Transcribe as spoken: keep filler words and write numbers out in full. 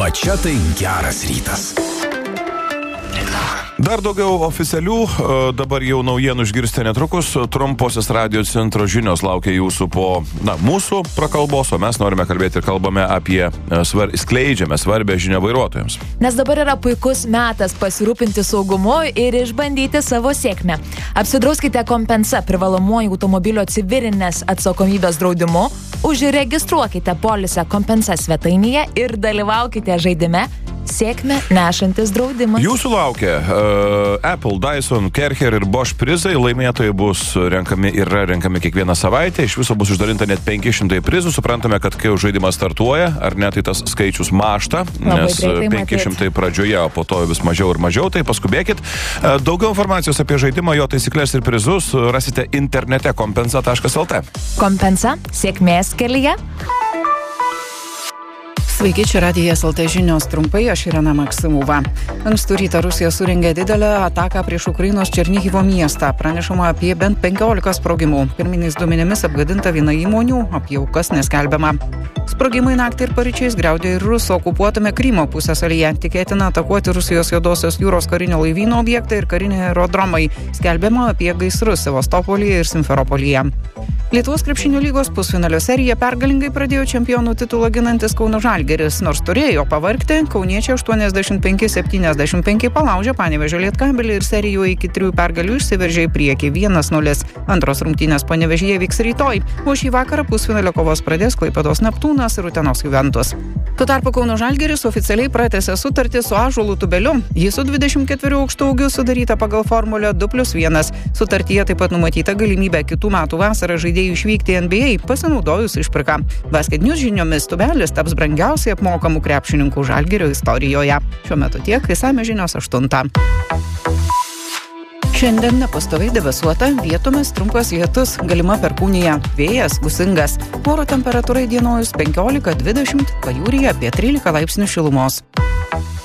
Va čia tai geras rytas. Dar daugiau oficialių, dabar jau naujienų išgirsite netrukus. Trumposios radio centro žinios laukia jūsų po, na, mūsų prakalbos, o mes norime kalbėti ir kalbame apie, svar, skleidžiame svarbę žinią vairuotojams. Nes dabar yra puikus metas pasirūpinti saugumu ir išbandyti savo sėkmę. Apsidrauskite Compensa privalomuoju automobilio civilinės atsakomybės draudimu, užregistruokite polisą Compensa svetainėje ir dalyvaukite žaidime Sėkmę nešantis draudimas. Jūsų laukia uh, Apple, Dyson, Kercher ir Bosch prizai. Laimėtojai bus renkami ir yra renkami kiekvieną savaitę. Iš viso bus išdalinta net penki šimtai prizų. Suprantame, kad kai žaidimas startuoja, ar net tai tas skaičius mažta, Labai nes penki šimtai pradžioje, o po to vis mažiau ir mažiau. Tai paskubėkit. Uh, daugiau informacijos apie žaidimą, jo taisyklės ir prizus rasite internete kompensa taškas lt. Compensa, sėkmės kelyje. Sveiki, čia Radijas L T žinios trumpai, aš Irena Maksimova. Ankstų rytą Rusija surengė didelę ataką prieš Ukrainos Černihivo miestą. Pranešama apie bent penkiolika sprogimų. Pirminiais duomenimis apgadinta viena įmonių, apie aukas neskelbiama. Sprogimai naktį ir paryčiais griaudė ir Rusų okupuotame Krymo pusiasalyje. Tikėtina atakuoti Rusijos Juodosios jūros karinio laivyno objektą ir kariniai aerodromai. Skelbiama apie gaisrus Sevastopolyje ir Simferopolyje. Lietuvos krepšinio lygos pusfinalio seriją pergalingai pradėjo čempionų titulą ginantis Kauno Žalgiris. Nors turėjo pavargti, kauniečiai aštuoniasdešimt penki septyniasdešimt penki palaužė Panevėžio Lietkabelį ir serijoje iki trijų pergalių išsiveržė į priekį vienas nulis. Antros rungtynės Panevėžyje vyks rytoj, o šį vakarą pusfinalio kovos pradės Klaipėdos Neptūnas ir Utenos Juventus. Tuo tarpu Kauno Žalgiris oficialiai pratęsė sutartį su Ąžuolu Tubeliu. Jis su dvidešimt ketverių aukštaūgių sudaryta pagal formulę du plius vienas. Sutartyje taip pat numatyta galimybė kitų metų vasarą žaidėjų išvykti į N B A pasinaudojus išpirką. Basket News žiniomis Tubelis taps brangiausiai apmokamų krepšininkų Žalgirio istorijoje. Šiuo metu tiek, išsamios žinios aštuntą. Šiandien nepastoviai debesuota, vietomis trumpas lietus, galima perkūnija, vėjas gūsingas. Oro temperatūra įdienojus penkiolika dvidešimt, pajūryje apie trylika laipsnių šilumos.